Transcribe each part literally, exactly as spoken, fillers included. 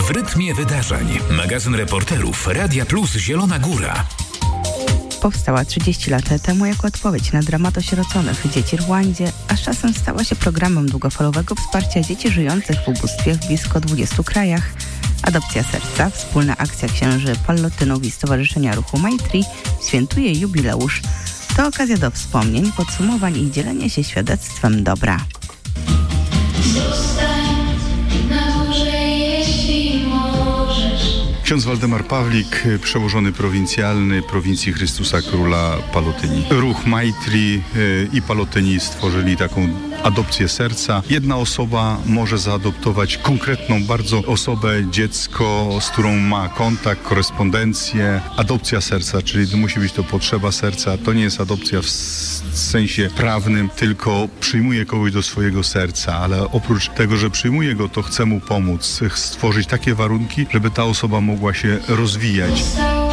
W rytmie wydarzeń. Magazyn reporterów Radia Plus Zielona Góra. Powstała trzydzieści lat temu jako odpowiedź na dramat osieroconych dzieci w Rwandzie, a z czasem stała się programem długofalowego wsparcia dzieci żyjących w ubóstwie w blisko dwudziestu krajach. Adopcja serca, wspólna akcja księży Pallotynów i Stowarzyszenia Ruchu Maitri świętuje jubileusz. To okazja do wspomnień, podsumowań i dzielenia się świadectwem dobra. Ksiądz Waldemar Pawlik, przełożony prowincjalny prowincji Chrystusa Króla Pallotyni. Ruch Maitri i Pallotyni stworzyli taką adopcję serca. Jedna osoba może zaadoptować konkretną bardzo osobę, dziecko, z którą ma kontakt, korespondencję. Adopcja serca, czyli musi być to potrzeba serca. To nie jest adopcja w sensie prawnym, tylko przyjmuje kogoś do swojego serca, ale oprócz tego, że przyjmuje go, to chce mu pomóc, stworzyć takie warunki, żeby ta osoba mogła się rozwijać.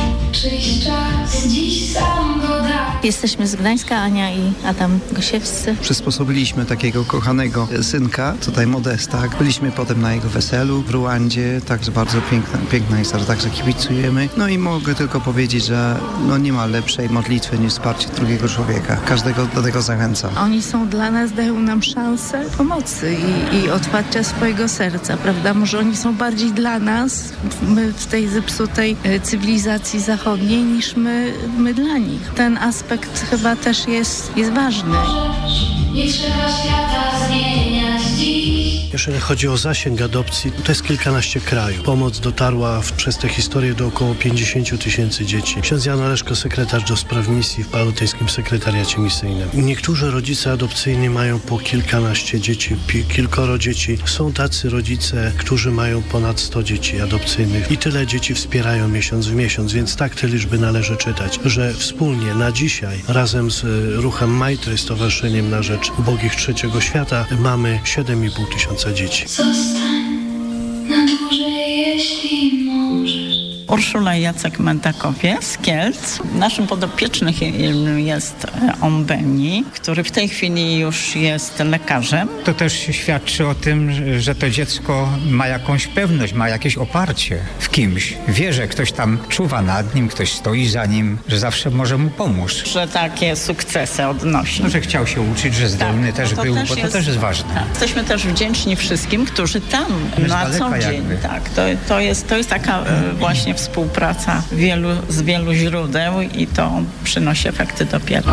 Jesteśmy z Gdańska, Ania i Adam Gosiewscy. Przysposobiliśmy takiego kochanego synka, tutaj Modesta. Byliśmy potem na jego weselu w Ruandzie, także bardzo piękna, piękna historia, także kibicujemy. No i mogę tylko powiedzieć, że no nie ma lepszej modlitwy niż wsparcie drugiego człowieka. Każdego do tego zachęcam. Oni są dla nas, dają nam szansę pomocy i, i otwarcia swojego serca, prawda? Może oni są bardziej dla nas, my w tej zepsutej cywilizacji zachodniej, niż my, my dla nich. Ten aspekt chyba też jest, jest ważny. Nie trzeba świata zmieniać dziś. Jeżeli chodzi o zasięg adopcji, to jest kilkanaście krajów. Pomoc dotarła w, przez tę historię do około pięćdziesięciu tysięcy dzieci. Ksiądz Jan Oleszko, sekretarz do spraw misji w Pallotyńskim Sekretariacie Misyjnym. Niektórzy rodzice adopcyjni mają po kilkanaście dzieci, pi, kilkoro dzieci. Są tacy rodzice, którzy mają ponad sto dzieci adopcyjnych i tyle dzieci wspierają miesiąc w miesiąc, więc tak te liczby należy czytać, że wspólnie na dzisiaj razem z ruchem Maitri, Stowarzyszeniem na Rzecz Ubogich Trzeciego Świata mamy siedem i pół tysiąca dzieci. Zostań na dłużej, jeśli możesz. Urszula Jacek-Mendakowie z Kielc. Naszym podopiecznym jest Ombeni, który w tej chwili już jest lekarzem. To też świadczy o tym, że to dziecko ma jakąś pewność, ma jakieś oparcie w kimś. Wie, że ktoś tam czuwa nad nim, ktoś stoi za nim, że zawsze może mu pomóc. Że takie sukcesy odnosi. No, że chciał się uczyć, że zdolny tak, też to był, też bo to jest, też jest ważne. Tak. Jesteśmy też wdzięczni wszystkim, którzy tam na co dzień. Jakby. Tak, to, to, jest, to jest taka właśnie współpraca wielu, z wielu źródeł i to przynosi efekty dopiero.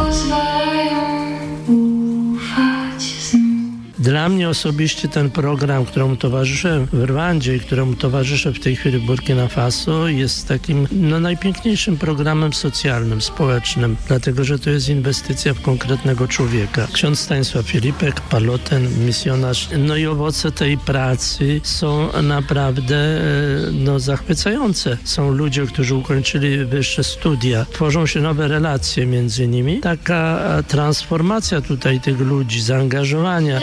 Dla mnie osobiście ten program, któremu towarzyszę w Rwandzie i któremu towarzyszę w tej chwili w Burkina Faso, jest takim no, najpiękniejszym programem socjalnym, społecznym, dlatego że to jest inwestycja w konkretnego człowieka. Ksiądz Stanisław Filipek, Pallotyn, misjonarz. No i owoce tej pracy są naprawdę no, zachwycające. Są ludzie, którzy ukończyli wyższe studia, tworzą się nowe relacje między nimi. Taka transformacja tutaj tych ludzi, zaangażowania.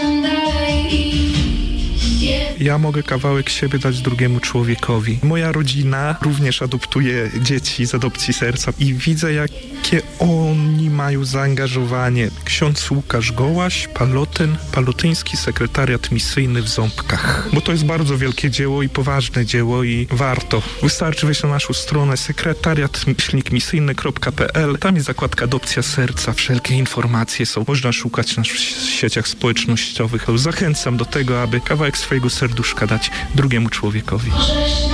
Ja mogę kawałek siebie dać drugiemu człowiekowi. Moja rodzina również adoptuje dzieci z adopcji serca i widzę, jakie oni mają zaangażowanie. Ksiądz Łukasz Gołaś, Pallotyn, Pallotyński Sekretariat Misyjny w Ząbkach. Bo to jest bardzo wielkie dzieło i poważne dzieło i warto. Wystarczy wejść na naszą stronę sekretariat misyjny kropka p l. Tam jest zakładka adopcja serca. Wszelkie informacje są. Można szukać na sieciach społecznościowych. Zachęcam do tego, aby kawałek swojego serduszka dać drugiemu człowiekowi.